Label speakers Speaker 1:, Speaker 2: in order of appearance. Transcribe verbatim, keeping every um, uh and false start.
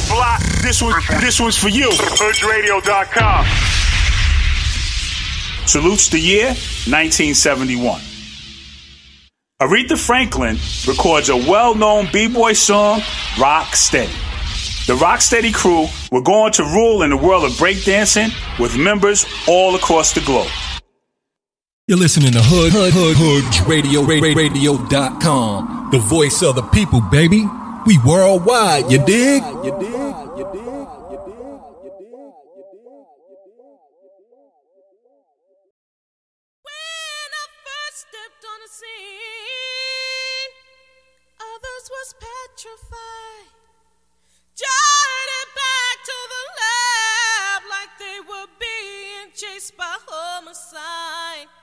Speaker 1: block, this one, this one's for you. Hood Radio dot com. Salutes the year nineteen seventy-one. Aretha Franklin records a well-known b-boy song, Rock Steady. The Rock Steady crew were going to rule in the world of breakdancing with members all across the globe.
Speaker 2: You're listening to Hood, Hood, Hood, Hood Radio, Radio dot com. The voice of the people, baby. We worldwide, you dig? You dig? You dig?
Speaker 3: Was petrified, jotted back to the lab like they were being chased by homicide.